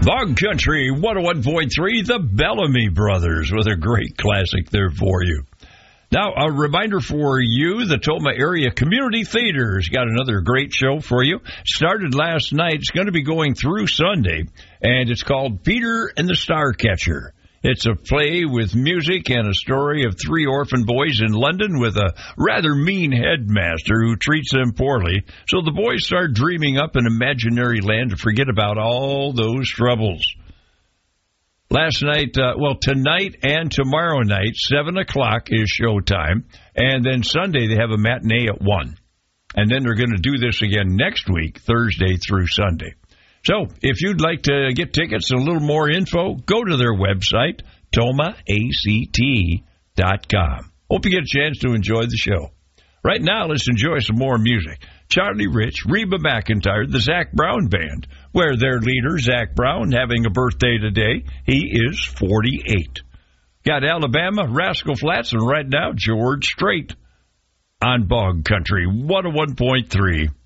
Bog Country 101.3, the Bellamy Brothers, with a great classic there for you. Now, a reminder for you, the Toma Area Community Theater's got another great show for you. Started last night. It's going to be going through Sunday, and it's called Peter and the Starcatcher. It's a play with music and a story of three orphan boys in London with a rather mean headmaster who treats them poorly. So the boys start dreaming up an imaginary land to forget about all those troubles. Last night, tonight and tomorrow night, 7 o'clock is showtime. And then Sunday they have a matinee at 1. And then they're going to do this again next week, Thursday through Sunday. So, if you'd like to get tickets and a little more info, go to their website, tomaact.com. Hope you get a chance to enjoy the show. Right now, let's enjoy some more music. Charlie Rich, Reba McEntire, the Zac Brown Band, where their leader, Zac Brown, having a birthday today. He is 48. Got Alabama, Rascal Flatts, and right now, George Strait on Bog Country 101.3.